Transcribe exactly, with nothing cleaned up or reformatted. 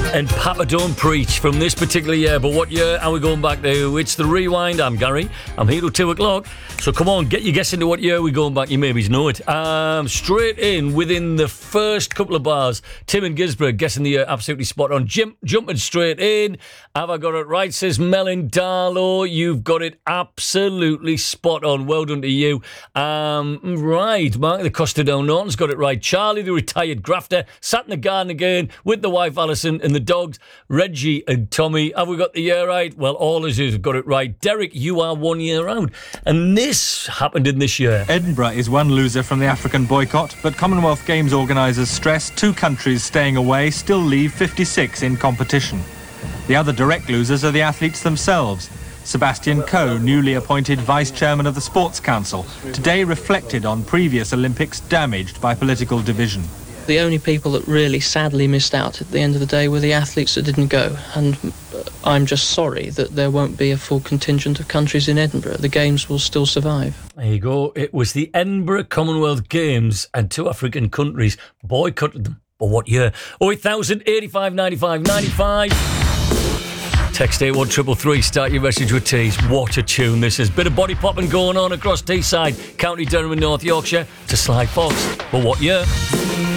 And Papa Don't Preach from this particular year. But what year are we going back to? It's the Rewind. I'm Gary. I'm here till two o'clock. So come on, get your guess into what year we're going back. You maybe know it. Um, straight in, within the first couple of bars, Tim and Gisborough guessing the year absolutely spot on. Jim, jumping straight in. Have I got it right, says Melon Darlow. You've got it absolutely spot on. Well done to you. Um, right, Mark the Costa Del Norton's got it right. Charlie, the retired grafter, sat in the garden again with the wife Alison and the dogs, Reggie and Tommy. Have we got the year right? Well, all of you have got it right. Derek, you are one year out. And this happened in this year. Edinburgh is one loser from the African boycott, but Commonwealth Games organisers stress two countries staying away still leave fifty-six in competition. The other direct losers are the athletes themselves. Sebastian Coe, newly appointed Vice-Chairman of the Sports Council, today reflected on previous Olympics damaged by political division. The only people that really sadly missed out at the end of the day were the athletes that didn't go. And I'm just sorry that there won't be a full contingent of countries in Edinburgh. The Games will still survive. There you go. It was the Edinburgh Commonwealth Games and two African countries boycotted them. But what year? oh eight thousand, eighty-five, ninety-five, ninety-five. Text eight one three three, start your message with T's. What a tune this is. Bit of body popping going on across Teesside, County Durham and North Yorkshire to Sly Fox. But what year?